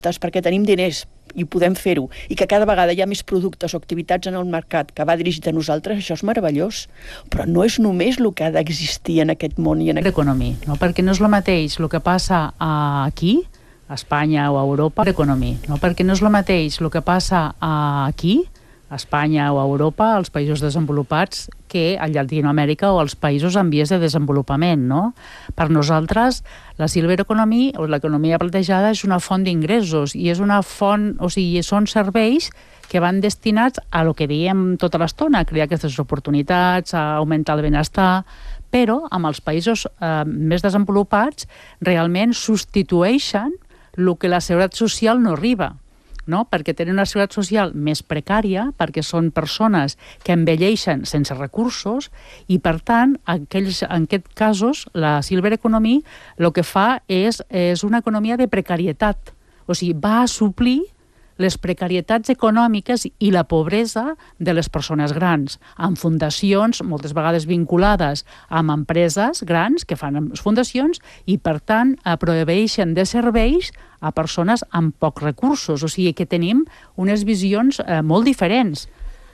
perquè tenim diners i podem fer-ho, i que cada vegada hi ha més productes o activitats en el mercat que va dirigit a nosaltres, això és meravellós. Però no és només el que ha d'existir en aquest món i en aquest... Economia, no? Perquè no és el mateix el que passa aquí, a Espanya o a Europa, d'economia, no? Perquè no és el mateix el que passa aquí, a Espanya o a Europa, als països desenvolupats, que a Llatinoamèrica o als països en vies de desenvolupament, no? Per nosaltres, la silver economy o l'economia platejada és una font d'ingressos i és una font, o sigui, són serveis que van destinats a lo que diem tota l'estona, a crear aquestes oportunitats, a augmentar el benestar, però amb els països més desenvolupats realment substitueixen el que la seguretat social no arriba, no? Perquè tenen una seguretat social més precària, perquè són persones que envelleixen sense recursos i, per tant, en aquests casos, la silver economy el que fa és una economia de precarietat. O sigui, va a suplir les precarietats econòmiques i la pobresa de les persones grans, amb fundacions moltes vegades vinculades amb empreses grans que fan fundacions i, per tant, proveeixen de serveis a persones amb pocs recursos. O sigui que tenim unes visions molt diferents.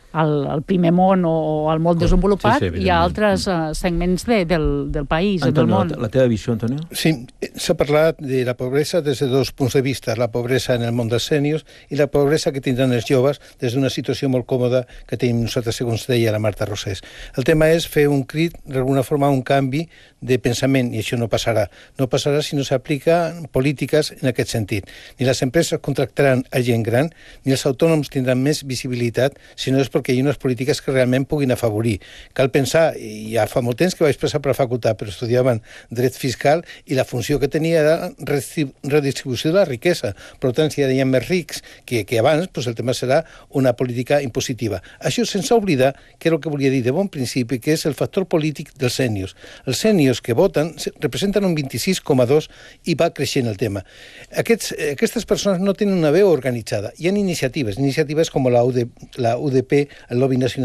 Al primer món o al món desenvolupat hi ha altres segments del país, del món. La teva visió, Antonio? Sí, s'ha parlat de la pobresa des de dos punts de vista, la pobresa en el món dels sèniors i la pobresa que tindran els joves des d'una situació molt còmoda que tenim nosaltres, segons deia la Marta Rosés. El tema és fer un crit, d'alguna forma, un canvi de pensament, i això no passarà. No passarà si no s'aplica polítiques en aquest sentit. Ni les empreses contractaran a gent gran, ni els autònoms tindran més visibilitat, si no és perquè hi ha unes polítiques que realment puguin afavorir. Cal pensar, i ja fa molt temps que vaig passar per la facultat, però estudiaven dret fiscal i la funció que tenia era redistribució de la riquesa. Per tant, si hi ha més rics que abans, doncs el tema serà una política impositiva. Això sense oblidar, que era el que volia dir de bon principi, que és el factor polític dels sèniors. Els sèniors que voten representen un 26,2 i va creixent el tema. Aquestes persones no tenen una veu organitzada. Hi ha iniciatives com la UDP, el Lobby Nacional